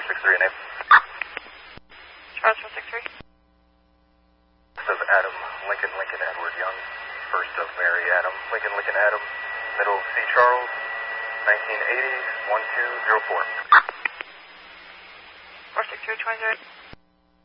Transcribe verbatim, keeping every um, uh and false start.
six three, name. Charles four six three. This is Adam, Lincoln, Lincoln, Edward Young. First of Mary, Adam, Lincoln, Lincoln, Adam. Middle C. Charles, nineteen eighty, one two zero four. four six three, twenty-three.